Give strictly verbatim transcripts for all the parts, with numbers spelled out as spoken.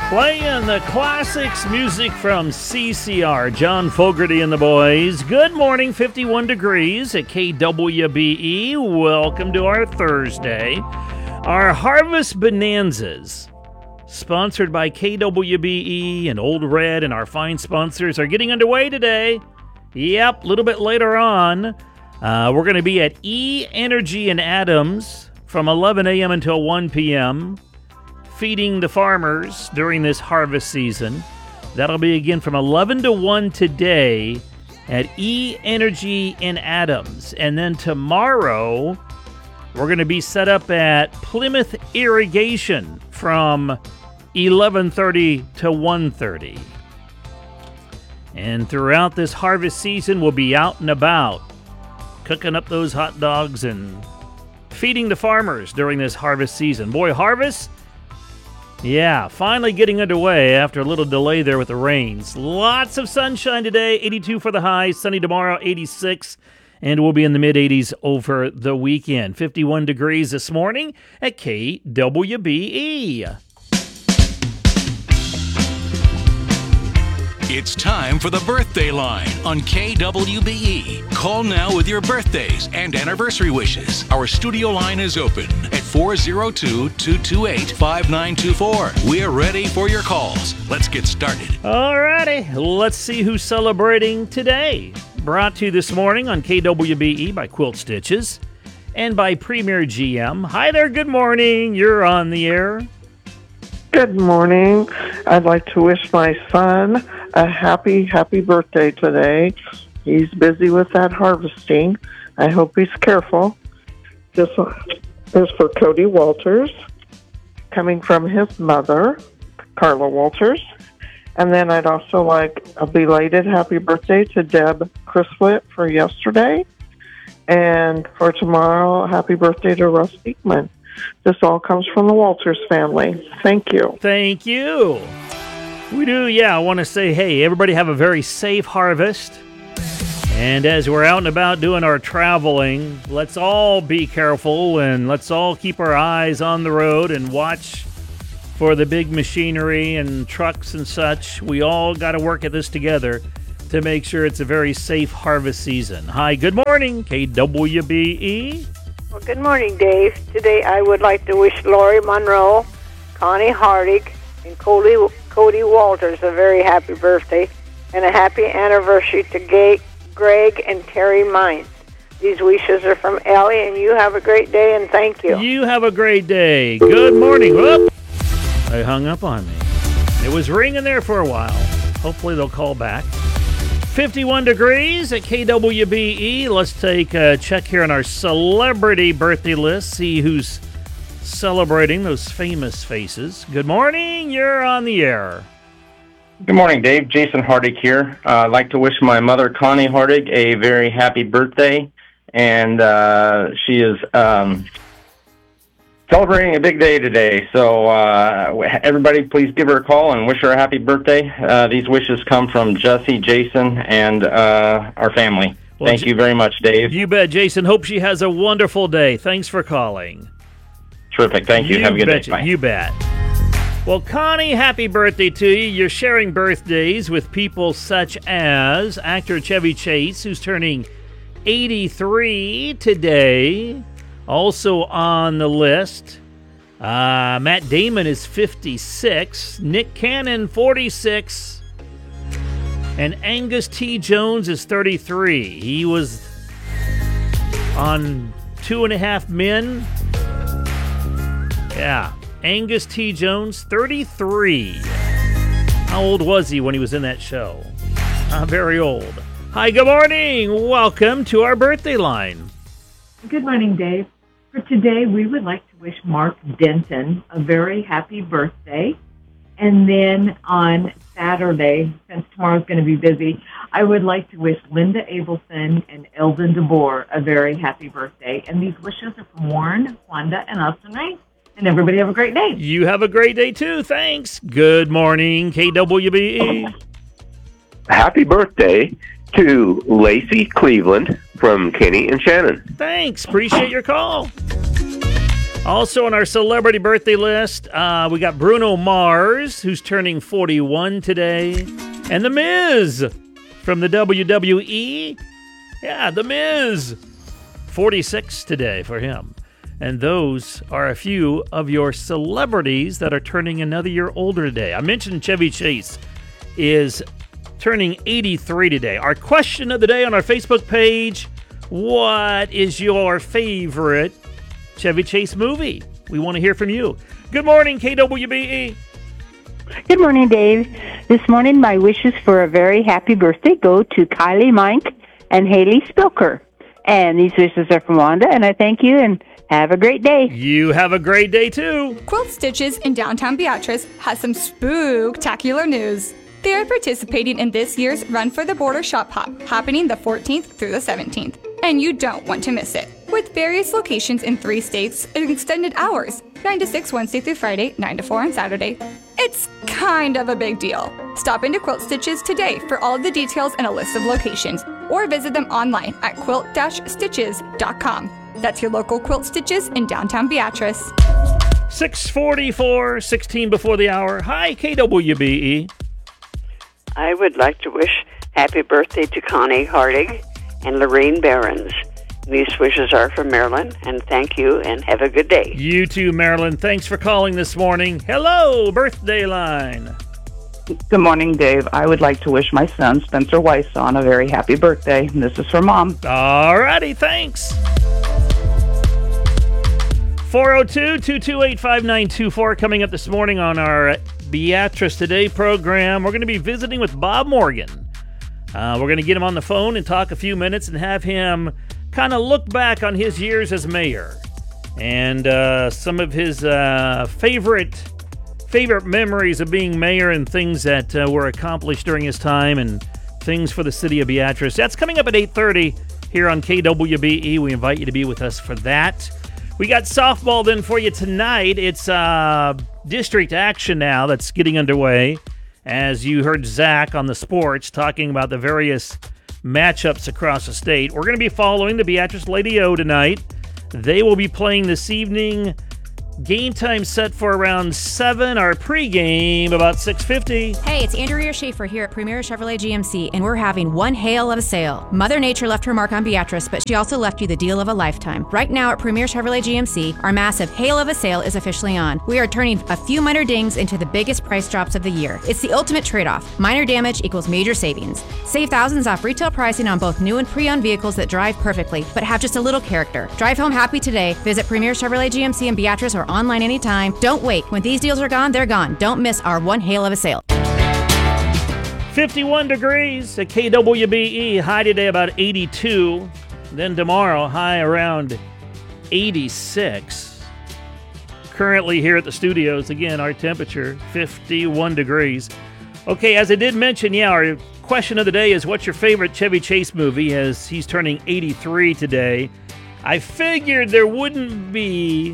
Playing the classics music from C C R, John Fogerty and the boys. Good morning, fifty-one degrees at K W B E. Welcome to our Thursday. Our Harvest Bonanzas, sponsored by K W B E and Old Red and our fine sponsors, are getting underway today. Yep, a little bit later on. Uh, we're going to be at E Energy in Adams from eleven a.m. until one p.m., feeding the farmers during this harvest season. That'll be again from eleven to one today at E Energy in Adams. And then tomorrow, we're going to be set up at Plymouth Irrigation from eleven thirty to one thirty. And throughout this harvest season, we'll be out and about, cooking up those hot dogs and feeding the farmers during this harvest season. Boy, harvest, yeah, finally getting underway after a little delay there with the rains. Lots of sunshine today, eighty-two for the high, sunny tomorrow, eighty-six, and we'll be in the mid-eighties over the weekend. fifty-one degrees this morning at K W B E. It's time for the Birthday Line on K W B E. Call now with your birthdays and anniversary wishes. Our studio line is open at four oh two, two two eight, five nine two four. We're ready for your calls. Let's get started. All righty, let's see who's celebrating today. Brought to you this morning on K W B E by Quilt Stitches and by Premier G M. Hi there, good morning. You're on the air. Good morning. I'd like to wish my son a happy, happy birthday today. He's busy with that harvesting. I hope he's careful. This is for Cody Walters, coming from his mother, Carla Walters. And then I'd also like a belated happy birthday to Deb Criswit for yesterday. And for tomorrow, happy birthday to Russ Beekman. This all comes from the Walters family. Thank you. Thank you. We do, yeah, I want to say, hey, everybody have a very safe harvest. And as we're out and about doing our traveling, let's all be careful and let's all keep our eyes on the road and watch for the big machinery and trucks and such. We all got to work at this together to make sure it's a very safe harvest season. Hi, good morning, K W B E. Well, good morning, Dave. Today I would like to wish Lori Monroe, Connie Hardig, and Cody, Cody Walters a very happy birthday and a happy anniversary to Gay, Greg and Terry Mines. These wishes are from Ellie, and you have a great day, and thank you. You have a great day. Good morning. Whoop. They hung up on me. It was ringing there for a while. Hopefully they'll call back. fifty-one degrees at K W B E. Let's take a check here on our celebrity birthday list. See who's celebrating those famous faces. Good morning. You're on the air. Good morning, Dave. Jason Hardig here. Uh, I'd like to wish my mother, Connie Hardig, a very happy birthday. And uh, she is um, celebrating a big day today. So uh, everybody, please give her a call and wish her a happy birthday. Uh, these wishes come from Jesse, Jason, and uh, our family. Well, Thank you very much, Dave. You bet, Jason. Hope she has a wonderful day. Thanks for calling. Terrific. Thank you. you Have a good betcha. day. Bye. You bet. Well, Connie, happy birthday to you. You're sharing birthdays with people such as actor Chevy Chase, who's turning eighty-three today. Also on the list, uh, Matt Damon is fifty-six, Nick Cannon, forty-six, and Angus T. Jones is thirty-three. He was on Two and a Half Men. Yeah, Angus T. Jones, thirty-three. How old was he when he was in that show? Not very old. Hi, good morning. Welcome to our birthday line. Good morning, Dave. For today, we would like to wish Mark Denton a very happy birthday. And then on Saturday, since tomorrow's going to be busy, I would like to wish Linda Abelson and Eldon DeBoer a very happy birthday. And these wishes are from Warren, Wanda, and us tonight. And everybody have a great day. You have a great day, too. Thanks. Good morning, K W B E. Happy birthday to Lacey Cleveland from Kenny and Shannon. Thanks. Appreciate your call. Also on our celebrity birthday list, uh, we got Bruno Mars, who's turning forty-one today, and The Miz from the W W E. Yeah, The Miz, forty-six today for him. And those are a few of your celebrities that are turning another year older today. I mentioned Chevy Chase is turning eighty-three today. Our question of the day on our Facebook page, what is your favorite Chevy Chase movie? We want to hear from you. Good morning, K W B E. Good morning, Dave. This morning, my wishes for a very happy birthday go to Kylie Mink and Haley Spilker. And these wishes are from Wanda, and I thank you, and have a great day. You have a great day, too. Quilt Stitches in downtown Beatrice has some spooktacular news. They are participating in this year's Run for the Border Shop Hop, happening the fourteenth through the seventeenth. And you don't want to miss it. With various locations in three states and extended hours, nine to six Wednesday through Friday, nine to four on Saturday. It's kind of a big deal. Stop into Quilt Stitches today for all of the details and a list of locations, or visit them online at quilt dash stitches dot com. That's your local Quilt Stitches in downtown Beatrice. six forty-four, sixteen before the hour. Hi, K W B E. I would like to wish happy birthday to Connie Hardig and Lorraine Behrens. These wishes are from Marilyn, and thank you, and have a good day. You too, Marilyn. Thanks for calling this morning. Hello, birthday line. Good morning, Dave. I would like to wish my son, Spencer Weiss, on a very happy birthday. This is for Mom. All righty, thanks. four oh two, two two eight, five nine two four coming up this morning on our Beatrice Today program. We're going to be visiting with Bob Morgan. Uh, we're going to get him on the phone and talk a few minutes and have him kind of look back on his years as mayor and uh, some of his uh, favorite favorite memories of being mayor and things that uh, were accomplished during his time and things for the city of Beatrice. That's coming up at eight thirty here on K W B E. We invite you to be with us for that. We got softball then for you tonight. It's uh, district action now that's getting underway. As you heard Zach on the sports talking about the various matchups across the state. We're going to be following the Beatrice Lady O tonight. They will be playing this evening. Game time set for around seven. Our pregame about six fifty. Hey, it's Andrea Schaefer here at Premier Chevrolet G M C, and we're having one hail of a sale. Mother Nature left her mark on Beatrice, but she also left you the deal of a lifetime. Right now at Premier Chevrolet G M C, our massive hail of a sale is officially on. We are turning a few minor dings into the biggest price drops of the year. It's the ultimate trade-off. Minor damage equals major savings. Save thousands off retail pricing on both new and pre-owned vehicles that drive perfectly, but have just a little character. Drive home happy today. Visit Premier Chevrolet G M C in Beatrice or online anytime. Don't wait. When these deals are gone, they're gone. Don't miss our one hail of a sale. fifty-one degrees at K W B E. High today about eighty-two. Then tomorrow, high around eighty-six. Currently here at the studios, again, our temperature, fifty-one degrees. Okay, as I did mention, yeah, our question of the day is, what's your favorite Chevy Chase movie? As he's turning eighty-three today. I figured there wouldn't be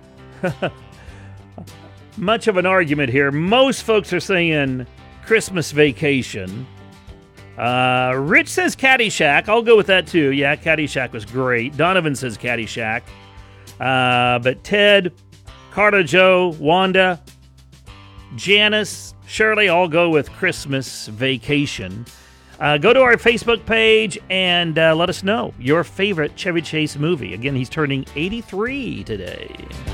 much of an argument here. Most folks are saying Christmas Vacation. Uh, Rich says Caddyshack. I'll go with that too. Yeah, Caddyshack was great. Donovan says Caddyshack. Uh, but Ted, Carter Joe, Wanda, Janice, Shirley all go with Christmas Vacation. Uh, go to our Facebook page and uh, let us know your favorite Chevy Chase movie. Again, he's turning eighty-three today.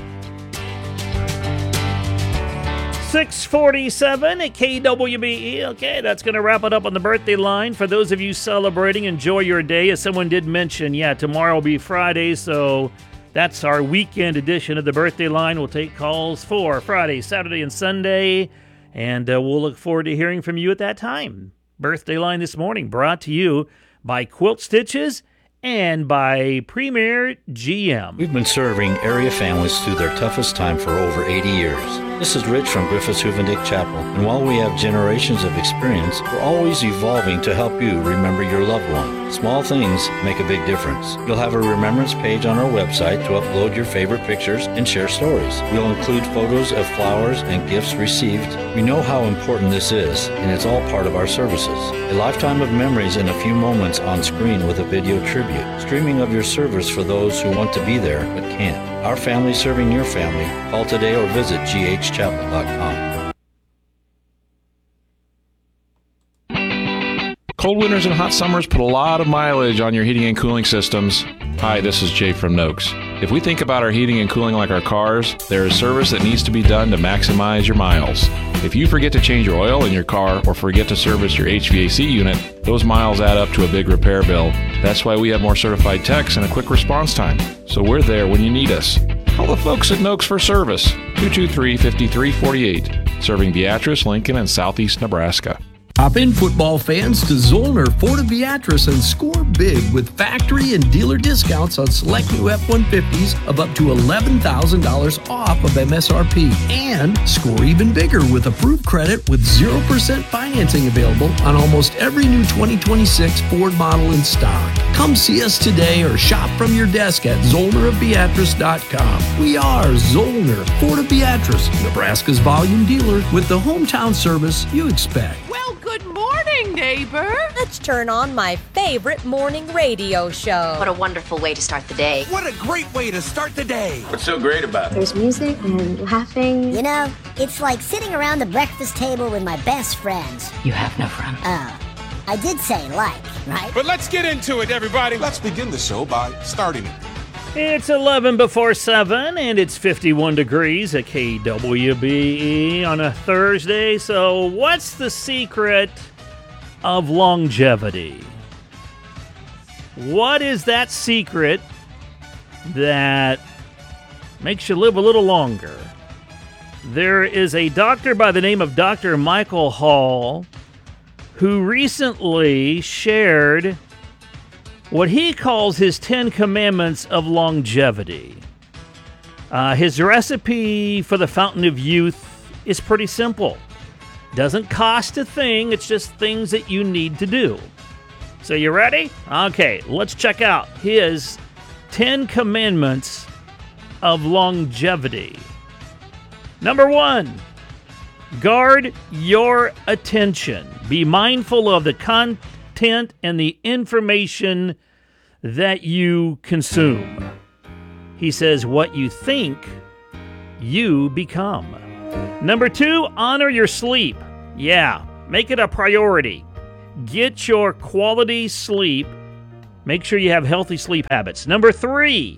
six forty-seven at K W B E. Okay, that's going to wrap it up on the birthday line. For those of you celebrating, enjoy your day. As someone did mention, yeah, tomorrow will be Friday, so that's our weekend edition of the birthday line. We'll take calls for Friday, Saturday, and Sunday, and uh, we'll look forward to hearing from you at that time. Birthday line this morning brought to you by Quilt Stitches and by Premier G M. We've been serving area families through their toughest time for over eighty years. This is Rich from Griffiths Huvendick Chapel, and while we have generations of experience, we're always evolving to help you remember your loved one. Small things make a big difference. You'll have a remembrance page on our website to upload your favorite pictures and share stories. We'll include photos of flowers and gifts received. We know how important this is, and it's all part of our services. A lifetime of memories in a few moments on screen with a video tribute. Streaming of your service for those who want to be there but can't. Our family serving your family. Call today or visit g h chapel dot com. Cold winters and hot summers put a lot of mileage on your heating and cooling systems. Hi, this is Jay from Noakes. If we think about our heating and cooling like our cars, there is service that needs to be done to maximize your miles. If you forget to change your oil in your car or forget to service your H V A C unit, those miles add up to a big repair bill. That's why we have more certified techs and a quick response time. So we're there when you need us. Call the folks at Noakes for service, two two three, five three four eight, serving Beatrice, Lincoln, and southeast Nebraska. Hop in, football fans, to Zollner Ford Beatrice and score big with factory and dealer discounts on select new F one fifties of up to eleven thousand dollars off of M S R P. And score even bigger with approved credit with zero percent financing available on almost every new twenty twenty-six Ford model in stock. Come see us today or shop from your desk at zollner of beatrice dot com. We are Zollner Ford of Beatrice, Nebraska's volume dealer with the hometown service you expect. Well, good morning, neighbor. Let's turn on my favorite morning radio show. What a wonderful way to start the day. What a great way to start the day. What's so great about it? There's music and laughing. You know, it's like sitting around the breakfast table with my best friends. You have no friends. Oh, I did say like, right? But let's get into it, everybody. Let's begin the show by starting it. It's eleven before seven, and it's fifty-one degrees at K W B E on a Thursday. So what's the secret of longevity? What is that secret that makes you live a little longer? There is a doctor by the name of Doctor Michael Hall who recently shared what he calls his Ten Commandments of longevity. Uh, his recipe for the Fountain of Youth is pretty simple. Doesn't cost a thing, it's just things that you need to do. So you ready? Okay, let's check out his Ten Commandments of longevity. Number one, guard your attention. Be mindful of the content and the information that you consume. He says, what you think, you become. Number two, honor your sleep. Yeah, make it a priority. Get your quality sleep. Make sure you have healthy sleep habits. Number three,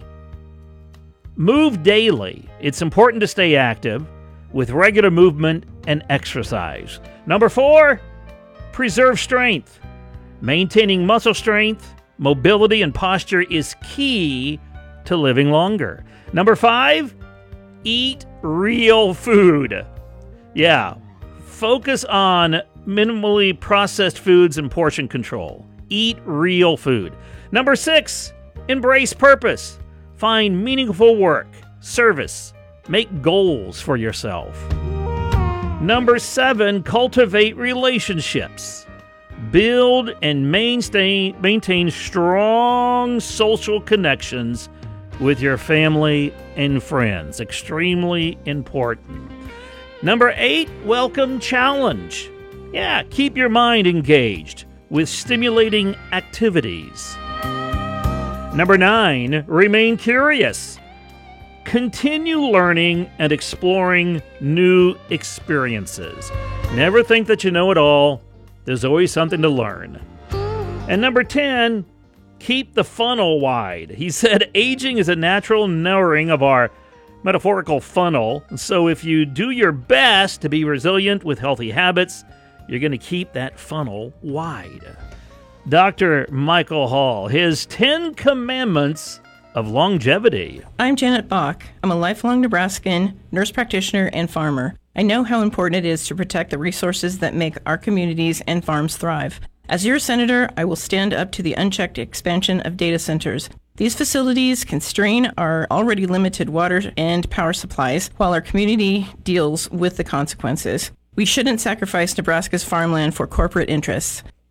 move daily. It's important to stay active with regular movement and exercise. Number four, preserve strength. Maintaining muscle strength, mobility, and posture is key to living longer. Number five, eat real food. Yeah, focus on minimally processed foods and portion control. Eat real food. Number six, embrace purpose. Find meaningful work, service. Make goals for yourself. Number seven, cultivate relationships. Build and maintain, maintain strong social connections with your family and friends. Extremely important. Number eight, welcome challenge. Yeah, keep your mind engaged with stimulating activities. Number nine, remain curious. Continue learning and exploring new experiences. Never think that you know it all. There's always something to learn. And number ten, keep the funnel wide. He said aging is a natural narrowing of our metaphorical funnel. So if you do your best to be resilient with healthy habits, you're going to keep that funnel wide. Doctor Michael Hall, his Ten Commandments of longevity. I'm Janet Bach. I'm a lifelong Nebraskan, nurse practitioner, and farmer. I know how important it is to protect the resources that make our communities and farms thrive. As your senator, I will stand up to the unchecked expansion of data centers. These facilities constrain our already limited water and power supplies while our community deals with the consequences. We shouldn't sacrifice Nebraska's farmland for corporate interests.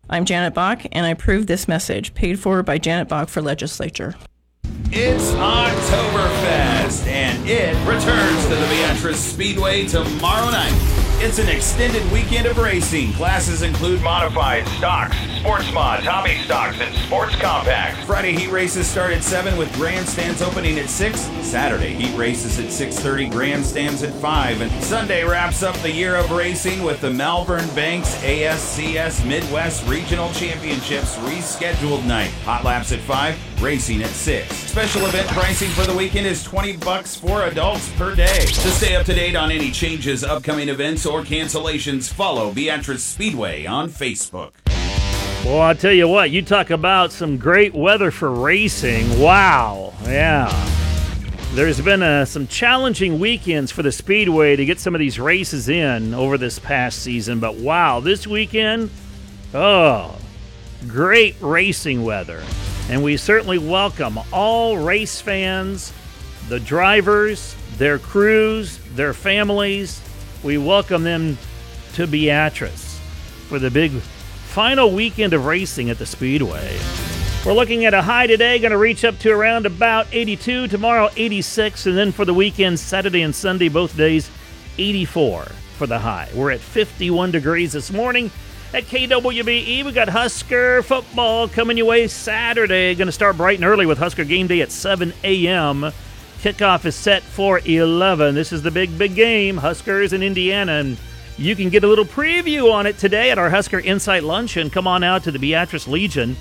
I'm Janet Bach, and I approve this message, paid for by Janet Bach for Legislature. It's Oktoberfest, and it returns to the Beatrice Speedway tomorrow night. It's an extended weekend of racing. Classes include modified, stocks, sports mods, hobby stocks, and sports compacts. Friday heat races start at seven with grandstands opening at six. Saturday heat races at six thirty, grandstands at five. And Sunday wraps up the year of racing with the Malvern Banks A S C S Midwest Regional Championships rescheduled night. Hot laps at five, racing at six. Special event pricing for the weekend is twenty bucks for adults per day. To stay up to date on any changes, upcoming events, or cancellations, follow Beatrice Speedway on Facebook. Well, I'll tell you what, you talk about some great weather for racing. Wow. Yeah. There's been uh, some challenging weekends for the Speedway to get some of these races in over this past season. But wow, this weekend, oh, great racing weather. And we certainly welcome all race fans, the drivers, their crews, their families. We welcome them to Beatrice for the big final weekend of racing at the Speedway. We're looking at a high today, going to reach up to around about eighty-two, tomorrow eighty-six, and then for the weekend, Saturday and Sunday, both days, eighty-four for the high. We're at fifty-one degrees this morning. At K W B E, we got Husker football coming your way Saturday. Going to start bright and early with Husker game day at seven a.m. Kickoff is set for eleven. This is the big, big game, Huskers in Indiana, and you can get a little preview on it today at our Husker Insight Luncheon. Come on out to the Beatrice Legion.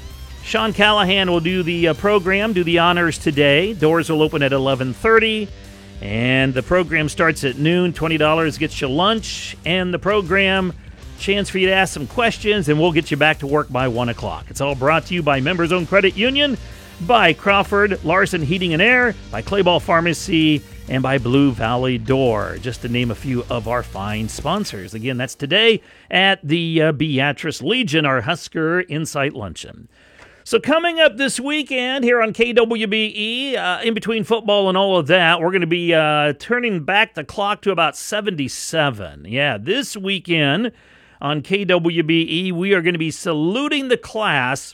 Sean Callahan will do the uh, program, do the honors today. Doors will open at eleven thirty, and the program starts at noon. twenty dollars gets you lunch, and the program, chance for you to ask some questions, and we'll get you back to work by one o'clock. It's all brought to you by Members Owned Credit Union, by Crawford Larson Heating and Air, by Clayball Pharmacy, and by Blue Valley Door, just to name a few of our fine sponsors. Again, that's today at the uh, Beatrice Legion, our Husker Insight Luncheon. So coming up this weekend here on K W B E, uh, in between football and all of that, we're going to be uh, turning back the clock to about seventy-seven. Yeah, this weekend on K W B E, we are going to be saluting the class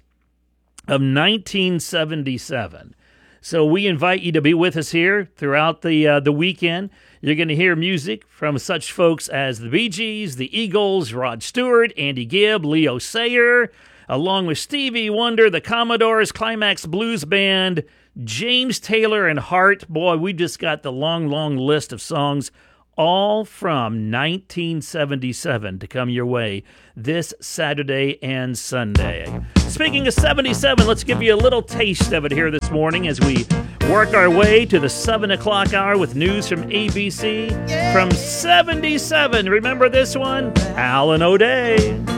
of nineteen seventy-seven. So we invite you to be with us here throughout the uh, the weekend. You're going to hear music from such folks as the Bee Gees, the Eagles, Rod Stewart, Andy Gibb, Leo Sayer, along with Stevie Wonder, the Commodores, Climax Blues Band, James Taylor, and Hart. Boy, we just got the long, long list of songs all from nineteen seventy-seven to come your way this Saturday and Sunday. Speaking of seventy-seven, let's give you a little taste of it here this morning as we work our way to the seven o'clock hour with news from A B C. From seventy-seven, remember this one? Alan O'Day.